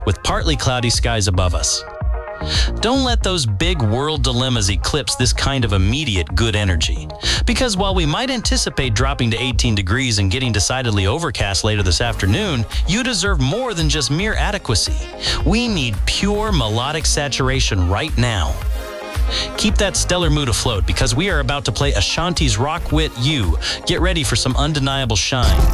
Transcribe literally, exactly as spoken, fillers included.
with partly cloudy skies above us. Don't let those big world dilemmas eclipse this kind of immediate good energy. Because while we might anticipate dropping to eighteen degrees and getting decidedly overcast later this afternoon, you deserve more than just mere adequacy. We need pure melodic saturation right now. Keep that stellar mood afloat because we are about to play Ashanti's Rock With You. Get ready for some undeniable shine.